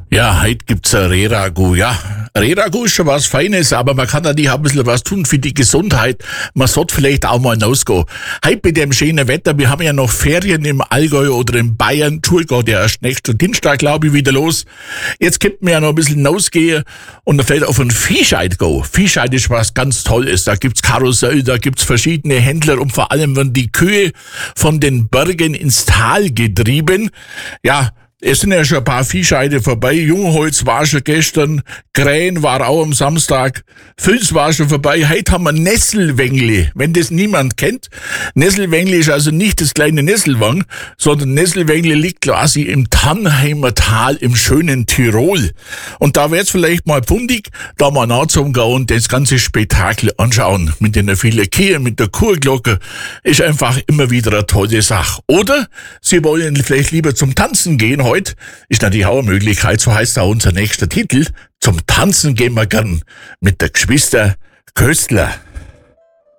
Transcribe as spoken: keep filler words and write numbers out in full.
Ja, heute gibt's ein Rehragout. Ja, Rehragout ist schon was Feines, aber man kann natürlich auch ein bisschen was tun für die Gesundheit. Man sollte vielleicht auch mal rausgehen. Heute bei dem schönen Wetter, wir haben ja noch Ferien im Allgäu oder in Bayern. Tour geht ja erst nächsten Dienstag, glaube ich, wieder los. Jetzt könnten wir ja noch ein bisschen rausgehen und dann vielleicht auf einen Viehscheid gehen. Viehscheid ist was ganz Tolles. Da gibt's Karussell, da gibt's verschiedene Händler und vor allem werden die Kühe von den Bergen ins Tal getrieben. Ja, es sind ja schon ein paar Viehscheide vorbei. Jungholz war schon gestern, Krähen war auch am Samstag, Vils war schon vorbei. Heute haben wir Nesselwängli, wenn das niemand kennt. Nesselwängli ist also nicht das kleine Nesselwang, sondern Nesselwängli liegt quasi im Tannheimer Tal im schönen Tirol. Und da wird's vielleicht mal pfundig, da mal nachzugehen und das ganze Spektakel anschauen. Mit den vielen Kühen, mit der Kurglocke, ist einfach immer wieder eine tolle Sache. Oder Sie wollen vielleicht lieber zum Tanzen gehen. Heute ist natürlich auch eine Möglichkeit, so heißt auch unser nächster Titel. Zum Tanzen gehen wir gern mit der Geschwister Köstler.